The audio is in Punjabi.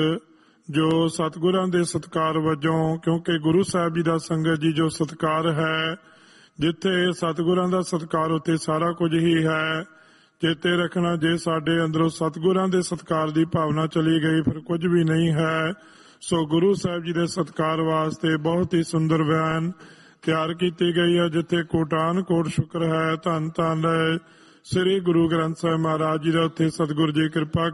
ਜੋ ਸਤਿਗੁਰਾਂ ਦੇ ਸਤਿਕਾਰ ਵਜੋਂ, ਕਿਉਂਕਿ ਗੁਰੂ ਸਾਹਿਬ ਜੀ ਦਾ ਸੰਗਤ ਜੀ ਜੋ ਸਤਿਕਾਰ ਹੈ, ਜਿੱਥੇ ਸਤਿਗੁਰਾਂ ਦਾ ਸਤਿਕਾਰ ਉੱਥੇ ਸਾਰਾ ਕੁਝ ਹੀ ਹੈ। ਚੇਤੇ ਰੱਖਣਾ, ਜੇ ਸਾਡੇ ਅੰਦਰੋਂ ਸਤਿਗੁਰਾਂ ਦੇ ਸਤਿਕਾਰ ਦੀ ਭਾਵਨਾ ਚਲੀ ਗਈ ਫਿਰ ਕੁਝ ਵੀ ਨਹੀਂ ਹੈ। ਸੋ ਗੁਰੂ ਸਾਹਿਬ ਜੀ ਦੇ ਸਤਿਕਾਰ ਵਾਸਤੇ ਬਹੁਤ ਹੀ ਸੁੰਦਰ ਬਿਆਨ ਤਿਆਰ ਕੀਤੀ ਗਈ ਹੈ, ਜਿੱਥੇ ਕੋਟਾਨ ਕੋਟ ਸ਼ੁਕਰ ਹੈ। ਧੰਨ ਧੰਨ ਸ੍ਰੀ ਗੁਰੂ ਗ੍ਰੰਥ ਸਾਹਿਬ ਮਹਾਰਾਜ ਜੀ ਦਾ ਉੱਥੇ ਸਤਿਗੁਰੂ ਜੀ ਕਿਰਪਾ